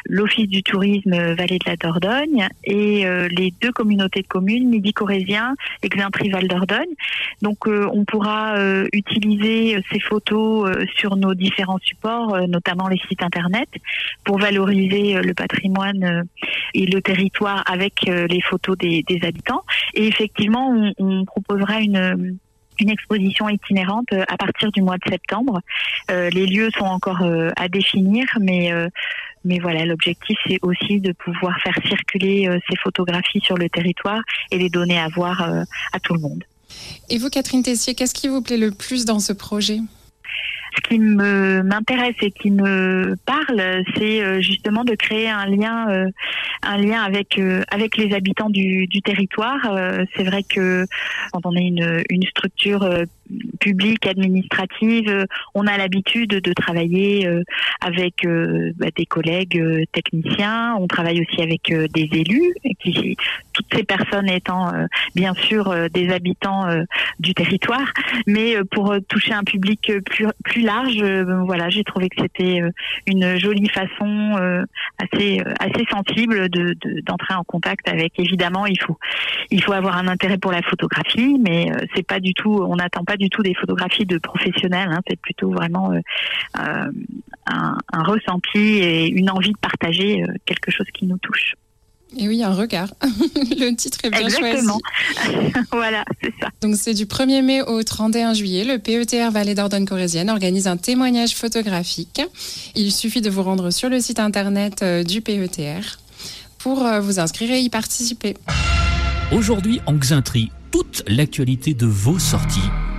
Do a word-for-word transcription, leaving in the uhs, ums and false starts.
l'Office du tourisme Vallée de la Dordogne et euh, les deux communautés de communes, Midi-Corrézien et Xaintry-Val Dordogne. Donc euh, on pourra euh, utiliser ces photos euh, sur nos différents supports, euh, notamment les sites internet, pour valoriser euh, le patrimoine euh, et le territoire avec euh, les photos des, des habitants. Et effectivement, on, on proposera une une exposition itinérante à partir du mois de septembre. Euh, les lieux sont encore euh, à définir, mais euh, mais voilà, l'objectif c'est aussi de pouvoir faire circuler euh, ces photographies sur le territoire et les donner à voir euh, à tout le monde. Et vous, Catherine Tessier, qu'est-ce qui vous plaît le plus dans ce projet ? Ce qui me m'intéresse et qui me parle, c'est justement de créer un lien, euh, un lien avec euh, avec les habitants du, du territoire. Euh, c'est vrai que quand on est une une structure euh, publique, administrative, euh, on a l'habitude de travailler euh, avec euh, bah, des collègues euh, techniciens. On travaille aussi avec euh, des élus, qui toutes ces personnes étant euh, bien sûr euh, des habitants euh, du territoire, mais euh, pour euh, toucher un public plus plus large, euh, voilà, j'ai trouvé que c'était euh, une jolie façon euh, assez euh, assez sensible de, de d'entrer en contact avec. Évidemment, il faut il faut avoir un intérêt pour la photographie, mais euh, c'est pas du tout, on n'attend pas du tout des photographies de professionnels. Hein, c'est plutôt vraiment euh, euh, un, un ressenti et une envie de partager euh, quelque chose qui nous touche. Et oui, un regard. Le titre est bien Exactement. choisi. Exactement. Voilà, c'est ça. Donc c'est du premier mai au trente et un juillet. Le P E T R Vallée Dordogne Corrézienne organise un témoignage photographique. Il suffit de vous rendre sur le site internet du P E T R pour vous inscrire et y participer. Aujourd'hui en Xaintry, toute l'actualité de vos sorties